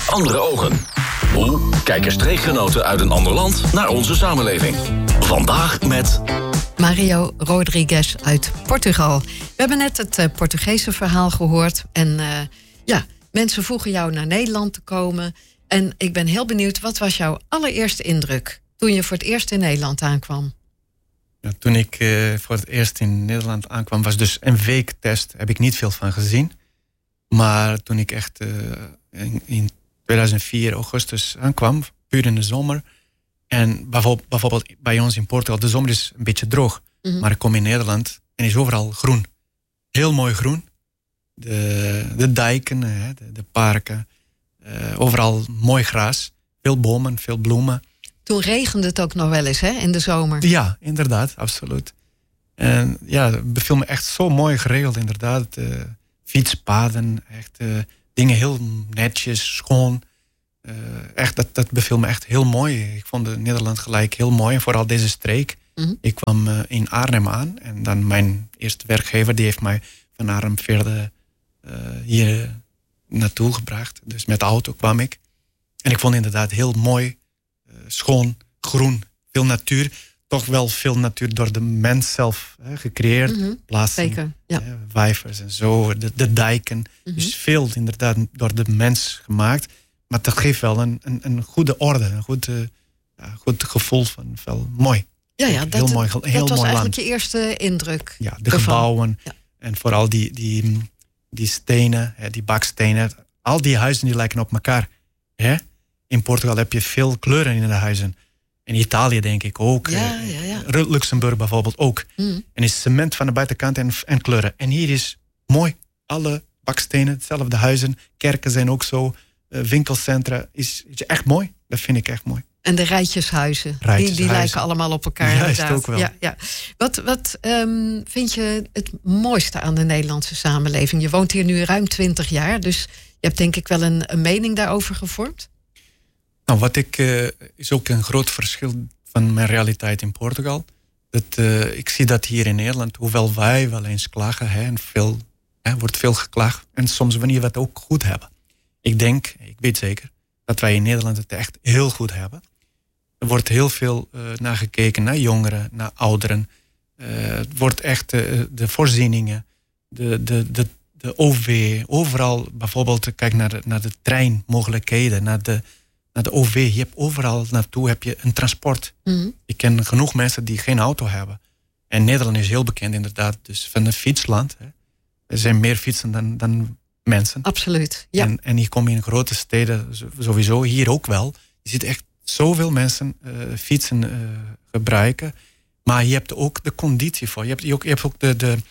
andere ogen. Hoe kijken streekgenoten uit een ander land naar onze samenleving? Vandaag met Mario Rodrigues uit Portugal. We hebben net het Portugese verhaal gehoord. En mensen vroegen jou naar Nederland te komen. En ik ben heel benieuwd, wat was jouw allereerste indruk toen je voor het eerst in Nederland aankwam? Ja, toen ik voor het eerst in Nederland aankwam, was dus een weektest. Heb ik niet veel van gezien. Maar toen ik echt in 2004 augustus aankwam, puur in de zomer. En bijvoorbeeld bij ons in Portugal, de zomer is een beetje droog. Mm-hmm. Maar ik kom in Nederland en is overal groen. Heel mooi groen. De dijken, de parken. Overal mooi gras. Veel bomen, veel bloemen. Toen regende het ook nog wel eens, hè, in de zomer? Ja, inderdaad, absoluut. En ja, het beviel me echt zo mooi geregeld, inderdaad. Fietspaden, echt dingen heel netjes, schoon. Echt, dat beviel me echt heel mooi. Ik vond Nederland gelijk heel mooi, en vooral deze streek. Mm-hmm. Ik kwam in Arnhem aan en dan mijn eerste werkgever, die heeft mij van Arnhem verder hier naartoe gebracht. Dus met de auto kwam ik. En ik vond het inderdaad heel mooi, schoon, groen, veel natuur. Toch wel veel natuur door de mens zelf gecreëerd. Mm-hmm. Plaatsen, zeker, ja. Vijvers en zo, de dijken. Mm-hmm. Dus veel inderdaad door de mens gemaakt. Maar dat geeft wel een goede orde, een goed gevoel van veel mooi. Ja, dat was mooi eigenlijk land. Je eerste indruk. Ja, de gebouwen en vooral die stenen, die bakstenen. Al die huizen die lijken op elkaar. Hè? In Portugal heb je veel kleuren in de huizen. In Italië denk ik ook. Ja. Luxemburg bijvoorbeeld ook. Mm. En is cement van de buitenkant en kleuren. En hier is mooi. Alle bakstenen, hetzelfde huizen. Kerken zijn ook zo. Winkelcentra is echt mooi. Dat vind ik echt mooi. En de rijtjeshuizen. Die lijken allemaal op elkaar. Ja, is het ook wel. Ja. Wat vind je het mooiste aan de Nederlandse samenleving? Je woont hier nu ruim 20 jaar. Dus je hebt denk ik wel een mening daarover gevormd. Nou, is ook een groot verschil van mijn realiteit in Portugal. Ik zie dat hier in Nederland, hoewel wij wel eens klagen, wordt veel geklaagd. En soms wanneer we het ook goed hebben. Ik weet zeker, dat wij in Nederland het echt heel goed hebben. Er wordt heel veel naar gekeken, naar jongeren, naar ouderen. Het wordt echt de voorzieningen, de OV, overal bijvoorbeeld, kijk naar de treinmogelijkheden, naar de OV. Je hebt overal naartoe heb je een transport. Mm-hmm. Ik ken genoeg mensen die geen auto hebben. En Nederland is heel bekend inderdaad, dus van een fietsland. Hè. Er zijn meer fietsen dan mensen. Absoluut, ja. En hier kom je in grote steden sowieso, hier ook wel. Je ziet echt zoveel mensen fietsen gebruiken. Maar je hebt ook de conditie voor. Je hebt ook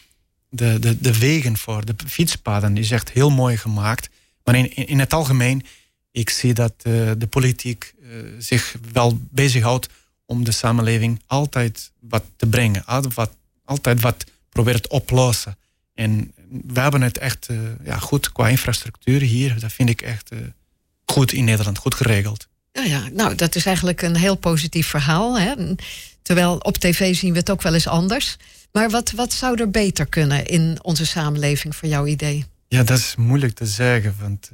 de wegen voor. De fietspaden is echt heel mooi gemaakt. Maar in het algemeen, ik zie dat de politiek zich wel bezighoudt om de samenleving altijd wat te brengen. Altijd wat probeert te oplossen. En we hebben het echt goed qua infrastructuur hier. Dat vind ik echt goed in Nederland, goed geregeld. Ja, nou, dat is eigenlijk een heel positief verhaal. Hè? Terwijl op tv zien we het ook wel eens anders. Maar wat zou er beter kunnen in onze samenleving voor jouw idee? Ja, dat is moeilijk te zeggen. Want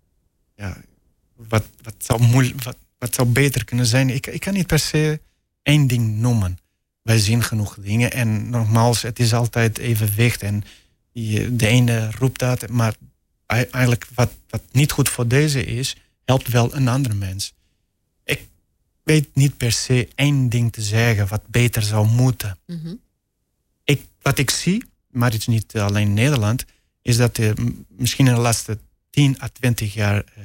wat zou beter kunnen zijn? Ik kan niet per se één ding noemen. Wij zien genoeg dingen. En nogmaals, het is altijd evenwicht. En de ene roept dat, maar eigenlijk wat niet goed voor deze is, helpt wel een andere mens. Ik weet niet per se één ding te zeggen wat beter zou moeten. Mm-hmm. Wat ik zie, maar het is niet alleen in Nederland, is dat misschien in de laatste 10 à 20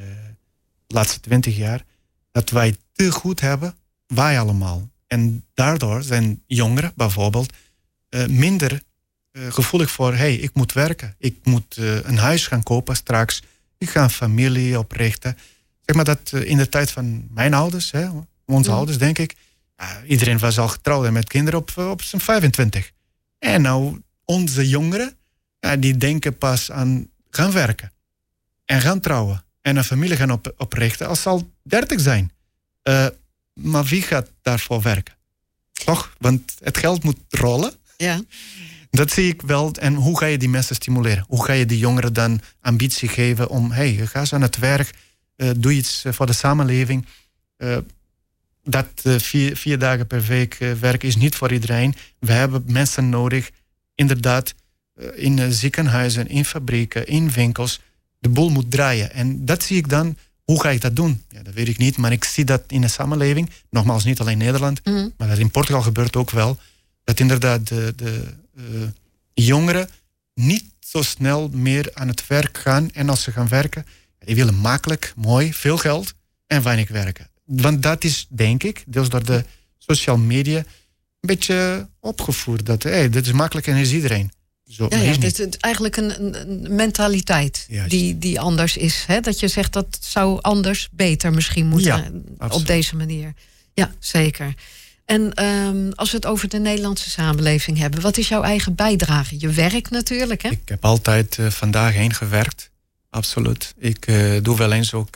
jaar, dat wij te goed hebben, wij allemaal. En daardoor zijn jongeren bijvoorbeeld minder gevoelig voor, ik moet werken. Ik moet een huis gaan kopen straks. Ik ga een familie oprichten. Zeg maar dat in de tijd van mijn ouders, onze ouders denk ik, iedereen was al getrouwd en met kinderen op zijn 25. En nou, onze jongeren, die denken pas aan gaan werken. En gaan trouwen. En een familie gaan oprichten als ze al 30 zijn. Maar wie gaat daarvoor werken? Toch? Want het geld moet rollen. Ja. Dat zie ik wel. En hoe ga je die mensen stimuleren? Hoe ga je die jongeren dan ambitie geven om, ga eens aan het werk. doe iets voor de samenleving. Dat 4 dagen per week werk is niet voor iedereen. We hebben mensen nodig, inderdaad, in ziekenhuizen, in fabrieken, in winkels. De boel moet draaien. En dat zie ik dan. Hoe ga ik dat doen? Ja, dat weet ik niet, maar ik zie dat in de samenleving. Nogmaals, niet alleen in Nederland, maar dat in Portugal gebeurt ook wel. Dat inderdaad de jongeren niet zo snel meer aan het werk gaan. En als ze gaan werken, die willen makkelijk, mooi, veel geld en weinig werken. Want dat is, denk ik, deels door de social media een beetje opgevoerd. Dat dit is makkelijk en is iedereen. Zo, dit is eigenlijk een mentaliteit die anders is. Hè? Dat je zegt dat zou anders, beter misschien moeten op deze manier. Ja, zeker. En als we het over de Nederlandse samenleving hebben, wat is jouw eigen bijdrage? Je werk natuurlijk, hè? Ik heb altijd vandaag heen gewerkt, absoluut. Ik doe wel eens ook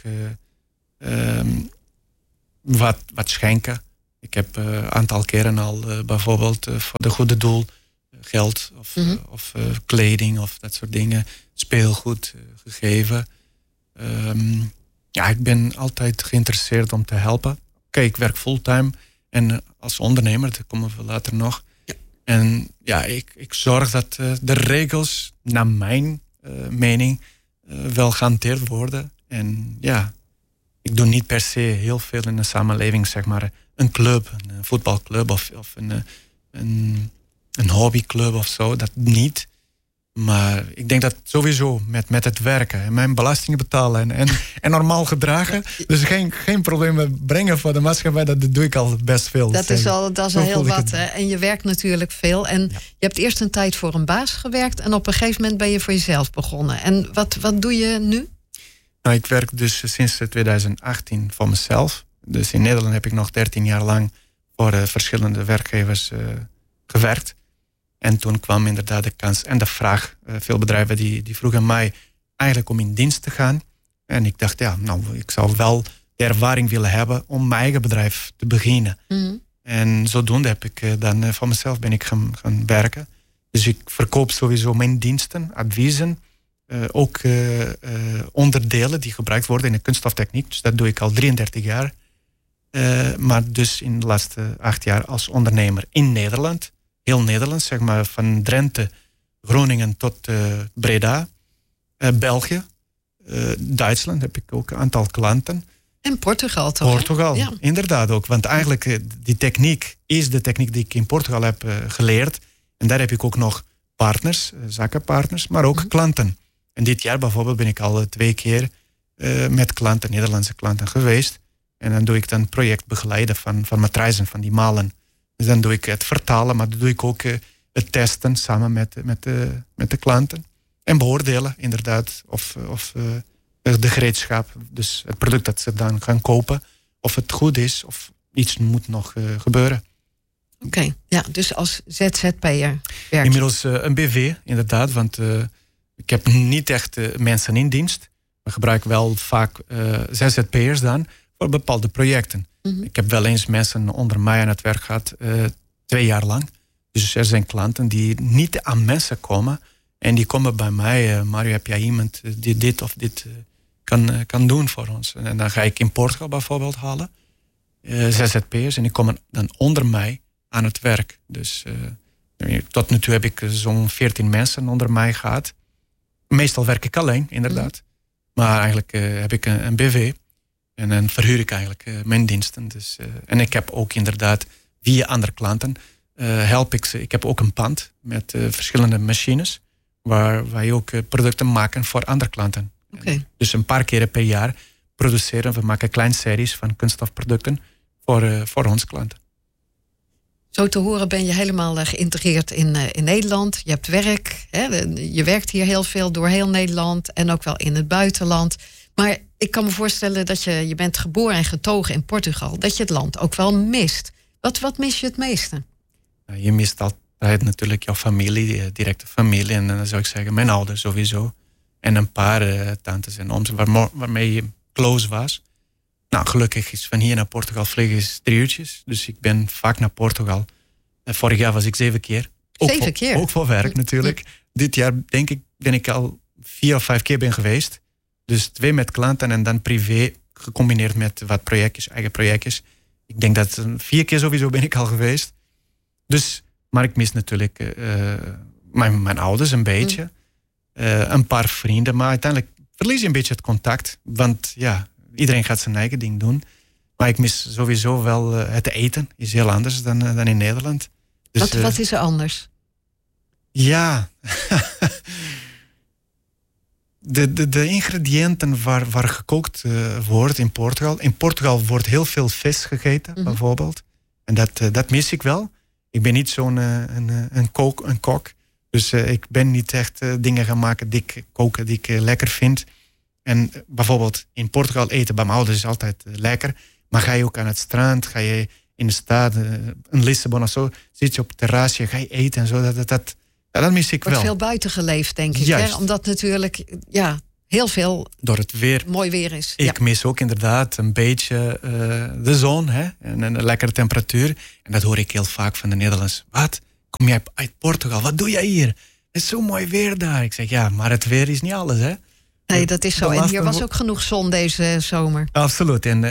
wat schenken. Ik heb een aantal keren al bijvoorbeeld voor de goede doel geld of kleding of dat soort dingen, speelgoed gegeven. Ik ben altijd geïnteresseerd om te helpen. Kijk, ik werk fulltime en als ondernemer, daar komen we later nog. Ja. En ik zorg dat de regels, naar mijn mening, wel gehanteerd worden. En ik doe niet per se heel veel in de samenleving, zeg maar een club, een voetbalclub of een hobbyclub of zo, dat niet. Maar ik denk dat sowieso met het werken en mijn belastingen betalen en normaal gedragen, dus geen problemen brengen voor de maatschappij, dat doe ik al best veel. Dat is al heel wat. Hè? En je werkt natuurlijk veel. En je hebt eerst een tijd voor een baas gewerkt en op een gegeven moment ben je voor jezelf begonnen. En wat doe je nu? Nou, ik werk dus sinds 2018 voor mezelf. Dus in Nederland heb ik nog 13 jaar lang voor verschillende werkgevers gewerkt. En toen kwam inderdaad de kans en de vraag. Veel bedrijven die vroegen mij eigenlijk om in dienst te gaan. En ik dacht, ik zou wel de ervaring willen hebben om mijn eigen bedrijf te beginnen. En zodoende heb ik dan voor mezelf ben ik gaan werken. Dus ik verkoop sowieso mijn diensten, adviezen. Ook onderdelen die gebruikt worden in de kunststoftechniek. Dus dat doe ik al 33 jaar. Maar dus in de laatste 8 jaar als ondernemer in Nederland. Heel Nederland, zeg maar van Drenthe, Groningen tot Breda. België, Duitsland heb ik ook een aantal klanten. En Portugal toch? Portugal, inderdaad ook. Want eigenlijk die techniek is de techniek die ik in Portugal heb geleerd. En daar heb ik ook nog partners, zakenpartners, maar ook klanten. En dit jaar bijvoorbeeld ben ik al 2 keer met klanten, Nederlandse klanten geweest. En dan doe ik dan project begeleiden van matrijzen, van die malen. Dus dan doe ik het vertalen, maar dan doe ik ook het testen samen met de klanten. En beoordelen inderdaad of de gereedschap, dus het product dat ze dan gaan kopen, of het goed is of iets moet nog gebeuren. Oké, dus als ZZP'er werkt. Inmiddels een BV, inderdaad, want ik heb niet echt mensen in dienst. We gebruiken wel vaak ZZP'ers dan voor bepaalde projecten. Ik heb wel eens mensen onder mij aan het werk gehad, 2 jaar lang. Dus er zijn klanten die niet aan mensen komen. En die komen bij mij, Mario, heb jij iemand die dit of dit kan doen voor ons? En dan ga ik in Portugal bijvoorbeeld halen. ZZP'ers, en die komen dan onder mij aan het werk. Dus tot nu toe heb ik zo'n 14 mensen onder mij gehad. Meestal werk ik alleen, inderdaad. Maar eigenlijk heb ik een BV. En dan verhuur ik eigenlijk mijn diensten. Dus, en ik heb ook inderdaad via andere klanten help ik ze. Ik heb ook een pand met verschillende machines. Waar wij ook producten maken voor andere klanten. Okay. Dus een paar keren per jaar produceren. We maken kleine series van kunststofproducten voor onze klanten. Zo te horen ben je helemaal geïntegreerd in Nederland. Je hebt werk. Hè? Je werkt hier heel veel door heel Nederland. En ook wel in het buitenland. Maar ik kan me voorstellen dat je bent geboren en getogen in Portugal. Dat je het land ook wel mist. Wat mis je het meeste? Je mist altijd natuurlijk jouw familie, directe familie. En dan zou ik zeggen mijn ouders sowieso. En een paar tantes en ooms waarmee je close was. Nou, gelukkig is van hier naar Portugal vliegen is 3 uurtjes. Dus ik ben vaak naar Portugal. Vorig jaar was ik 7 keer. 7 keer? Ook voor werk natuurlijk. Dit jaar denk ik ben ik al 4 of 5 keer ben geweest. Dus 2 met klanten en dan privé gecombineerd met wat projectjes, eigen projectjes. Ik denk dat 4 keer sowieso ben ik al geweest. Dus, maar ik mis natuurlijk mijn ouders een beetje. Een paar vrienden. Maar uiteindelijk verlies je een beetje het contact. Want ja, iedereen gaat zijn eigen ding doen. Maar ik mis sowieso wel het eten. Is heel anders dan in Nederland. Dus, wat is er anders? Ja... De ingrediënten waar gekookt wordt in Portugal. In Portugal wordt heel veel vis gegeten, bijvoorbeeld. En dat mis ik wel. Ik ben niet zo'n een kok. Dus ik ben niet echt dingen gaan maken die ik lekker vind. En bijvoorbeeld in Portugal eten bij mijn ouders is altijd lekker. Maar ga je ook aan het strand, ga je in de stad, in Lissabon of zo, zit je op het terrasje, ga je eten en zo. Dat mis ik wel. Wordt veel buiten geleefd, denk ik. Hè? Omdat natuurlijk heel veel door het weer, mooi weer is. Ik mis ook inderdaad een beetje de zon, hè? En een lekkere temperatuur. En dat hoor ik heel vaak van de Nederlanders. Wat? Kom jij uit Portugal? Wat doe jij hier? Het is zo mooi weer daar. Ik zeg, ja, maar het weer is niet alles, hè? Nee, dat is zo. En hier was ook genoeg zon deze zomer. Absoluut. En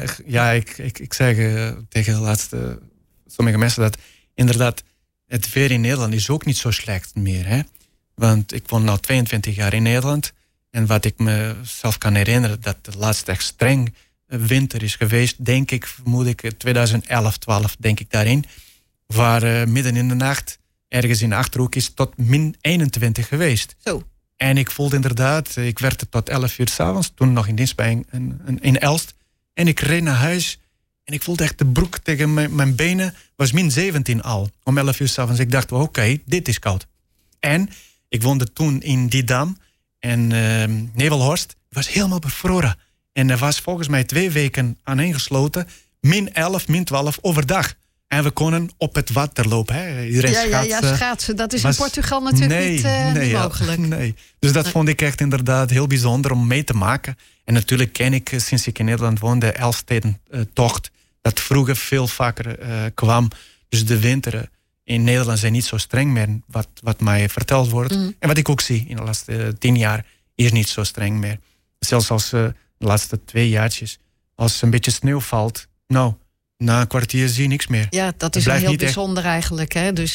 ik zeg tegen de laatste sommige mensen dat inderdaad het weer in Nederland is ook niet zo slecht meer. Hè? Want ik woon nu 22 jaar in Nederland. En wat ik mezelf kan herinneren, dat de laatste echt streng winter is geweest, denk ik, vermoed ik, 2011, 12, denk ik daarin. Waar midden in de nacht, ergens in de Achterhoek, is tot -21 geweest. Zo. En ik voelde inderdaad, ik werkte tot 11 uur 's avonds, toen nog in dienst bij in Elst. En ik reed naar huis en ik voelde echt de broek tegen mijn benen, was -17 al, om 11 uur 's avonds. Ik dacht, oké, dit is koud. En ik woonde toen in Didam en Nevelhorst, was helemaal bevroren. En er was volgens mij 2 weken aaneengesloten, -11, -12 overdag. En we konden op het water lopen. Hè. Iedereen schaatsen. Schaatsen. Dat is in Portugal natuurlijk niet mogelijk. Nee. Dus dat vond ik echt inderdaad heel bijzonder om mee te maken. En natuurlijk ken ik, sinds ik in Nederland woonde, Elfstedentocht. Dat vroeger veel vaker kwam. Dus de winteren in Nederland zijn niet zo streng meer, wat mij verteld wordt. En wat ik ook zie in de laatste 10 jaar, is niet zo streng meer. Zelfs als de laatste 2 jaartjes, als een beetje sneeuw valt, nou, na een kwartier zie je niks meer. Ja, dat is heel bijzonder eigenlijk. Hè? Dus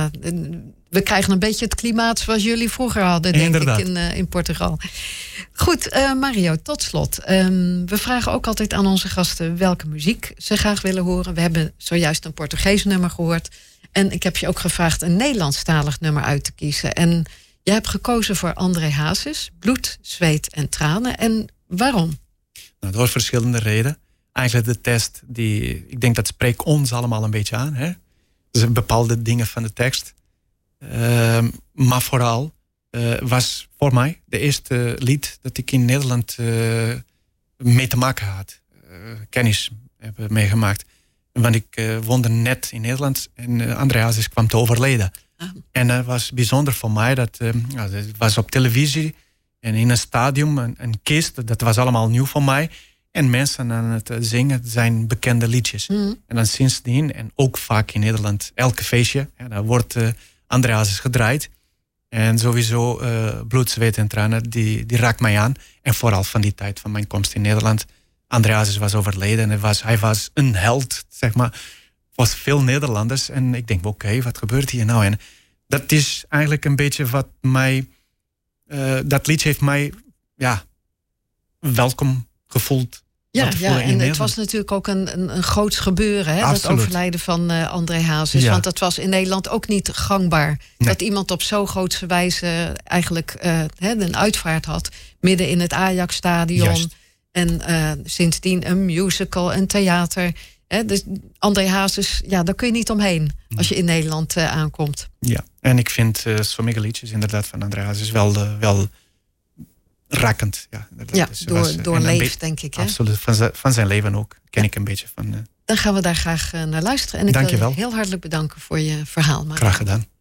we krijgen een beetje het klimaat zoals jullie vroeger hadden, denk ik, in Portugal. Goed, Mario, tot slot. We vragen ook altijd aan onze gasten welke muziek ze graag willen horen. We hebben zojuist een Portugees nummer gehoord. En ik heb je ook gevraagd een Nederlandstalig nummer uit te kiezen. En je hebt gekozen voor André Hazes, Bloed, Zweet en Tranen. En waarom? Nou, door verschillende redenen. Eigenlijk de tekst, ik denk dat spreekt ons allemaal een beetje aan. Hè? Dus bepaalde dingen van de tekst. Maar vooral was voor mij de eerste lied dat ik in Nederland mee te maken had. Kennis heb meegemaakt. Want ik woonde net in Nederland en André Hazes kwam te overleden. En dat was bijzonder voor mij. Dat was op televisie en in een stadion, een kist. Dat was allemaal nieuw voor mij. En mensen aan het zingen zijn bekende liedjes. En dan sindsdien, en ook vaak in Nederland, elke feestje, daar wordt André Hazes gedraaid. En sowieso Bloed, Zweet en Tranen, die raakt mij aan. En vooral van die tijd van mijn komst in Nederland. André Hazes was overleden en hij was een held, zeg maar. Was veel Nederlanders. En ik denk, oké, wat gebeurt hier nou? En dat is eigenlijk een beetje wat mij... dat liedje heeft mij, welkom gevoeld. Ja, en het was natuurlijk ook een groots gebeuren, hè, dat overlijden van André Hazes. Ja. Want dat was in Nederland ook niet gangbaar. Nee. Dat iemand op zo'n grootse wijze eigenlijk een uitvaart had. Midden in het Ajax-stadion. Juist. En sindsdien een musical, een theater. Dus André Hazes, daar kun je niet omheen als je in Nederland aankomt. Ja, en ik vind sommige liedjes inderdaad van André Hazes wel rakkend. Ja, dus doorleefd, denk ik. Hè? Absoluut, van zijn leven ook. Ken ik een beetje van. Dan gaan we daar graag naar luisteren. En ik wil je heel hartelijk bedanken voor je verhaal. Graag gedaan.